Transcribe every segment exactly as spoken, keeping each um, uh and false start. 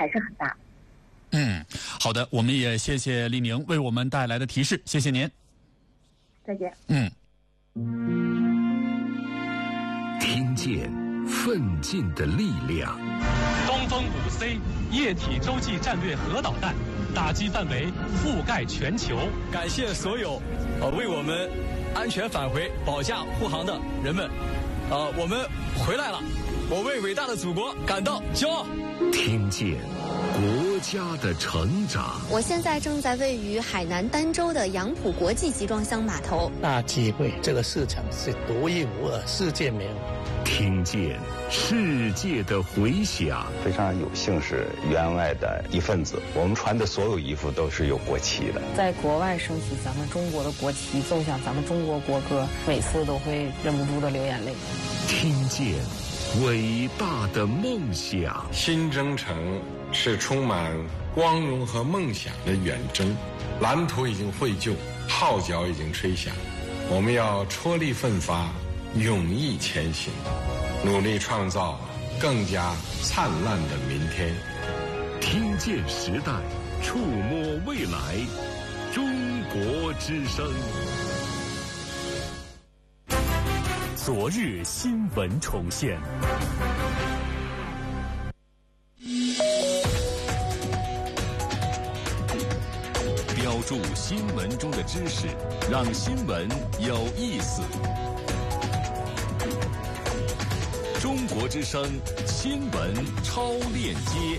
还是很大。 嗯，好的，我们也谢谢丽宁为我们带来的提示，谢谢您。 再见。 嗯。 听见奋进的力量。 东风五 C 液体洲际战略核导弹，打击范围覆盖全球。 感谢所有呃为我们安全返回保驾护航的人们，呃，我们回来了，我为伟大的祖国感到骄傲。 听见国家的成长。 我现在正在位于海南儋州的杨浦国际集装箱码头。 大机会，这个市场是独一无二，世界没有。 听见世界的回响。 非常有幸是员外的一份子，我们穿的所有衣服都是有国旗的。 在国外升起咱们中国的国旗，奏响咱们中国国歌，每次都会忍不住的流眼泪。 听见伟大的梦想。 新征程是充满光荣和梦想的远征，蓝图已经绘就，号角已经吹响，我们要踔厉奋发，勇毅前行，努力创造更加灿烂的明天。 听见时代，触摸未来，中国之声。 昨日新闻重现。 标注新闻中的知识，让新闻有意思。中国之声新闻超链接。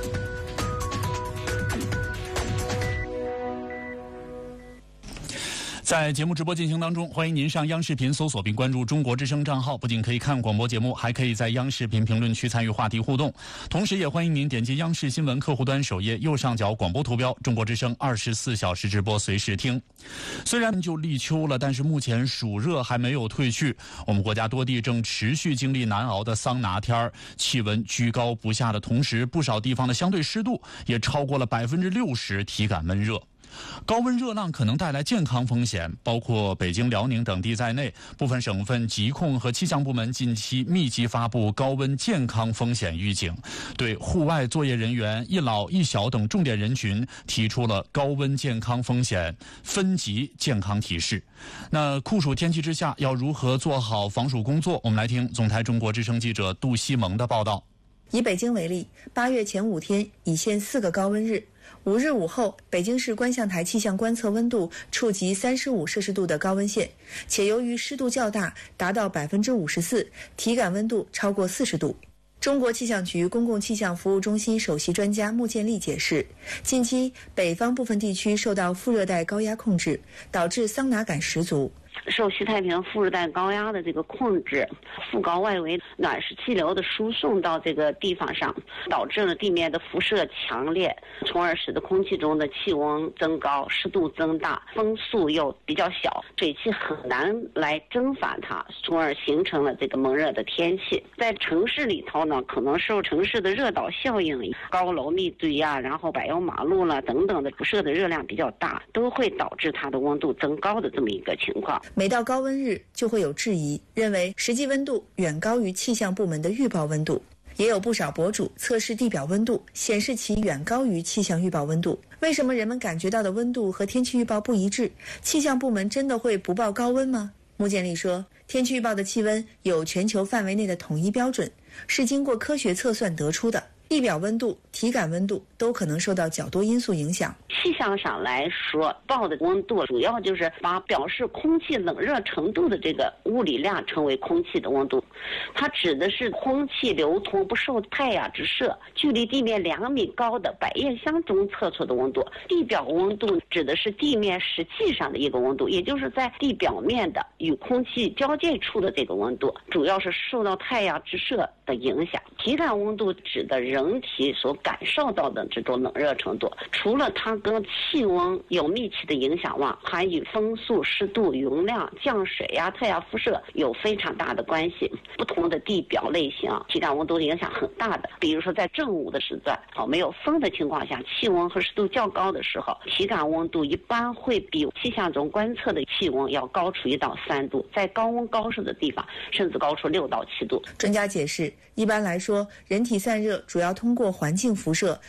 在节目直播进行当中，欢迎您上央视频搜索并关注中国之声账号，不仅可以看广播节目，还可以在央视频评论区参与话题互动。同时也欢迎您点击央视新闻客户端首页右上角广播图标，中国之声二十四小时直播随时听。虽然就立秋了，但是目前暑热还没有退去，我们国家多地正持续经历难熬的桑拿天，气温居高不下的同时，不少地方的相对湿度也超过了百分之六十，体感闷热。高温热浪可能带来健康风险，包括北京、辽宁等地在内，部分省份疾控和气象部门近期密集发布高温健康风险预警，对户外作业人员、一老一小等重点人群提出了高温健康风险分级健康提示。那酷暑天气之下，要如何做好防暑工作？我们来听总台中国之声记者杜西蒙的报道。 以北京为例，八月前五天已现四个高温日。五日午后，北京市观象台气象观测温度触及三十五摄氏度的高温线，且由于湿度较大，达到百分之五十四，体感温度超过四十度。中国气象局公共气象服务中心首席专家穆建立解释，近期北方部分地区受到副热带高压控制，导致桑拿感十足。 受西太平洋副热带高压的这个控制，副高外围暖湿气流的输送到这个地方上，导致了地面的辐射强烈，从而使得空气中的气温增高，湿度增大，风速又比较小，水汽很难来蒸发它，从而形成了这个闷热的天气。在城市里头呢，可能受城市的热岛效应，高楼密堆呀、啊，然后柏油马路了等等的辐射的热量比较大，都会导致它的温度增高的这么一个情况。 每到高温日就会有质疑，认为实际温度远高于气象部门的预报温度。也有不少博主测试地表温度，显示其远高于气象预报温度。为什么人们感觉到的温度和天气预报不一致？气象部门真的会不报高温吗？穆建立说，天气预报的气温有全球范围内的统一标准，是经过科学测算得出的。地表温度、体感温度都可能受到较多因素影响。 气象上来说，报的温度主要就是把表示空气冷热程度的这个物理量称为空气的温度，它指的是空气流通不受太阳直射，距离地面两米高的百叶箱中测出的温度。地表温度指的是地面实际上的一个温度，也就是在地表面的与空气交界处的这个温度，主要是受到太阳直射的影响。体感温度指的人体所感受到的这种冷热程度，除了它跟气温有密切的影响外，还与风速、湿度、云量、降水呀、太阳辐射有非常大的关系。不同的地表类型，体感温度的影响很大的。比如说在正午的时段，好没有风的情况下，气温和湿度较高的时候，体感温度一般会比气象中观测的气温要高出一到三度，在高温高湿的地方，甚至高出六到七度。 专家解释，一般来说，人体散热主要通过环境辐射